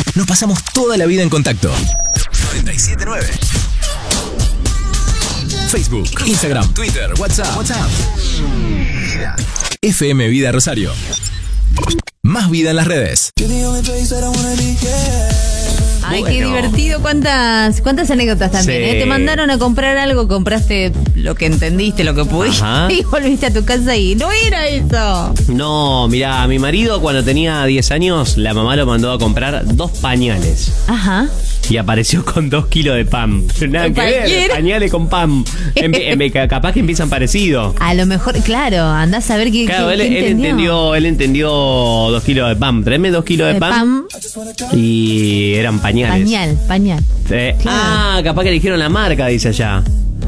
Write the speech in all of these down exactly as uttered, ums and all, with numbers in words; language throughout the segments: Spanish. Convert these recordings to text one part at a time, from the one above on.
nos pasamos toda la vida en contacto. noventa y siete nueve Facebook, Instagram, Twitter, WhatsApp. WhatsApp. F M Vida Rosario. Más vida en las redes. Ay, Bueno. qué divertido. ¿Cuántas cuántas anécdotas también? Sí. ¿eh? Te mandaron a comprar algo, compraste lo que entendiste, lo que pudiste, Ajá. y volviste a tu casa y no era eso. No, mirá, mi marido cuando tenía diez años, la mamá lo mandó a comprar dos pañales. Ajá. Y apareció con dos kilos de pan. Nada que ver, Cualquiera. pañales con pan. Em- em- capaz que empiezan parecido. A lo mejor, claro, andás a ver qué, Claro, qué- él, qué él entendió, él entendió dos kilos de pan. Tráeme dos kilos de, De pan, pan. y eran pañales. Pañal, pañal. Eh, Claro. Ah, capaz que dijeron la marca, dice allá.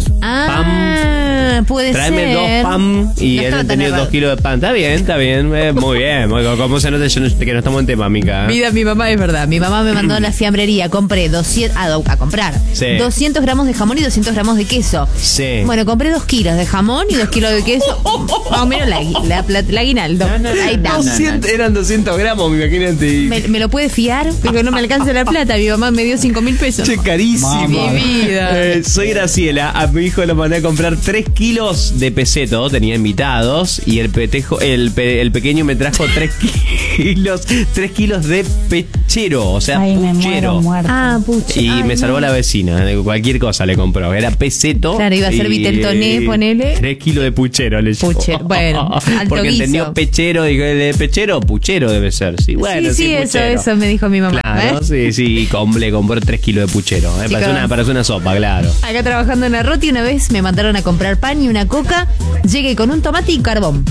Ah, puede Tráeme ser. dos pan y No él estaba tan entendió errado. dos kilos de pan. Está bien, está bien, eh, muy bien. Muy- Como se nota yo no- que no estamos en tema, mica. Vida, mi mamá es verdad. Mi mamá me mandó a la fiambrería. Compré doscientos. A, a comprar. Sí. doscientos gramos de jamón y doscientos gramos de queso. Sí. Bueno, compré dos kilos de jamón y dos kilos de queso. Más o menos la, la, la, la aguinaldo. Ahí está. doscientos eran doscientos gramos, imagínate. Me, me lo puede fiar, pero no me alcanza la plata. Mi mamá me dio cinco mil pesos. Che, carísimo. Mi vida. Eh, soy Graciela. A mi hijo lo mandé a comprar tres kilos de peseto. Tenía invitados. Y el petejo, el, pe- el pequeño me trajo tres kilos. tres kilos de pechero. O sea, Ay, me muero puchero. muerta. Ah, pucha. Y Ay, me salvó no. la vecina. de Cualquier cosa le compró. Era peseto. Claro, iba a ser y- Viteltoné, ponele. Tres kilos de puchero le llevó. Puchero, bueno, alto Porque guiso. entendió pechero. Dijo, ¿de pechero? Puchero debe ser. Sí, bueno, sí, sí, sí, eso, puchero. eso me dijo mi mamá. Claro, ¿eh? sí, sí, com- le compró tres kilos de puchero. Eh, Chicos. parece, una, parece una sopa, claro. Acá trabajando en Arroti una vez me mandaron a comprar pan y una coca. Llegué con un tomate y carbón.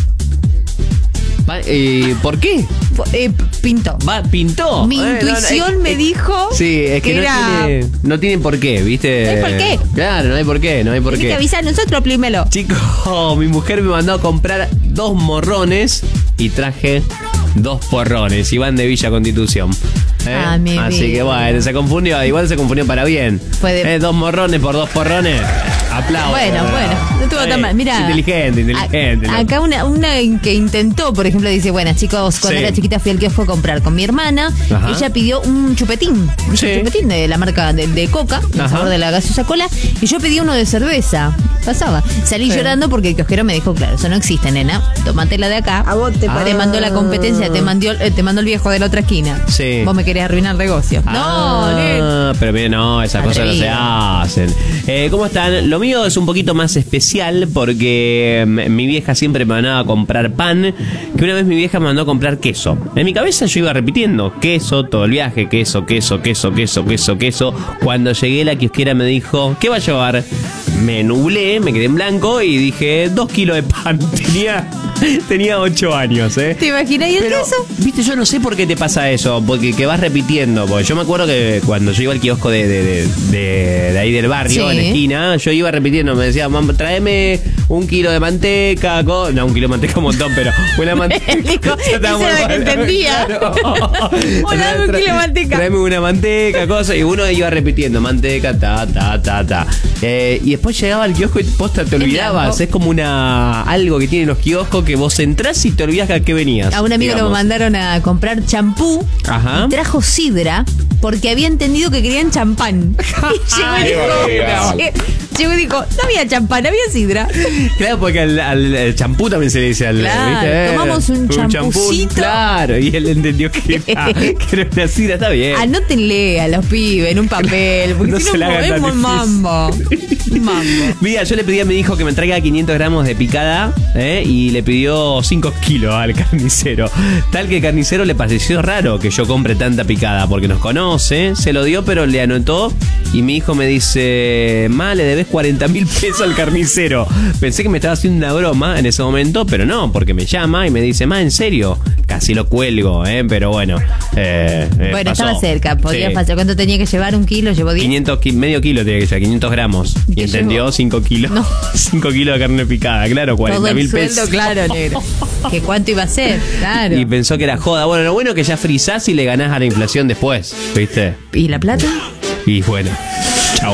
Va, eh, ¿Por qué? Eh, pintó. Va, pintó. Mi Eh, no, no, intuición es- me es- dijo Sí, es que, que no, era- tiene, no tienen por qué, ¿viste? No hay por qué. Claro, no hay por qué, no hay por Tiene que qué. avisar a nosotros primero. Chicos, mi mujer me mandó a comprar dos morrones y traje dos porrones. Y van de Villa Constitución. ¿eh? Ah, mi Así vida. que bueno, se confundió. Igual se confundió para bien. Puede- Eh, dos morrones por dos porrones. Aplausos. Bueno, bueno, no estuvo tan Eh, mal. Mira, Inteligente, inteligente. a- acá una, una que intentó, por ejemplo, dice, bueno, chicos, cuando Sí. era chiquita fui al kiosco a comprar con mi hermana. Ajá. Ella pidió un chupetín, un Sí. chupetín de la marca de, de Coca, el Ajá. sabor de la gaseosa cola, y yo pedí uno de cerveza. Pasaba. Salí Sí. llorando porque el kiosquero me dijo, claro, eso no existe, nena. Tómatela de acá. A vos te, te mandó la competencia, te mandó, eh, te mandó el viejo de la otra esquina. Sí. Vos me querés arruinar el negocio. No, nena. Ah, pero mira, no, esas cosas no se Atrevido. hacen. Eh, ¿Cómo están? Lo mío es un poquito más especial porque mm, mi vieja siempre me mandaba a comprar pan, que una vez mi vieja me mandó a comprar queso. En mi cabeza yo iba repitiendo queso todo el viaje, queso, queso, queso, queso, queso, queso. Cuando llegué la kiosquera me dijo, ¿qué va a llevar? Me nublé, me quedé en blanco y dije, dos kilos de pan. Tenía, tenía ocho años, ¿eh? ¿Te imaginas? ¿Y el Pero, queso? viste, yo no sé por qué te pasa eso, porque que vas repitiendo. Porque yo me acuerdo que cuando yo iba al kiosco de, de, de, de- de ahí del barrio, Sí. en la esquina, yo iba repitiendo, me decía, mamá, tráeme un kilo de manteca, co-". no, un kilo de manteca un montón, pero una manteca. Dijo, Yo estaba esa era la que muy- entendía. Claro. Hola, dame un Tra- kilo de manteca. Tráeme una manteca, cosa, y uno iba repitiendo, manteca, ta, ta, ta, ta. Eh, y después llegaba al kiosco y posta te En olvidabas. blanco. Es como una algo que tienen los kioscos que vos entrás y te olvidás a qué venías. A un amigo lo digamos. mandaron a comprar champú Ajá. y trajo sidra porque había entendido que querían champán. Y llegó y dijo, eh, llegó y dijo, no había champán, había sidra. Claro, porque al, al- al champú también se le dice al. Claro, ¿viste? Eh, tomamos un champú, champucito. Claro, y él entendió que era, que era una sidra, está bien. Anótenle a los pibes en un papel, porque No si se no la hagan tan movemos mambo. Mambo. Mira, yo le pedí a mi hijo que me traiga quinientos gramos de picada ¿eh? y le pidió cinco kilos al carnicero. Tal que el carnicero le pareció raro que yo compre tanta picada porque nos conoce, se lo dio, pero le anotó y mi hijo me dice, ma, le debes cuarenta mil pesos al carnicero. Pensé que me estaba haciendo una broma en ese momento, pero no, porque me llama y me dice, ma, ¿en serio? Casi lo cuelgo, ¿eh? Pero bueno. Eh, eh, Bueno, pasó. estaba cerca, podía Sí. pasar. ¿Cuánto tenía que llevar? ¿Un kilo? ¿Llevó diez? quinientos, ki- medio kilo tiene que ser, quinientos gramos. ¿Y Y qué entendió llevó? cinco kilos. No. cinco kilos de carne picada, claro, Todo cuarenta el mil sueldo, pesos. claro, negro. ¿Que cuánto iba a ser? Claro. Y pensó que era joda. Bueno, lo bueno es que ya frizás y le ganás a la inflación después, ¿viste? ¿Y la plata? Y bueno,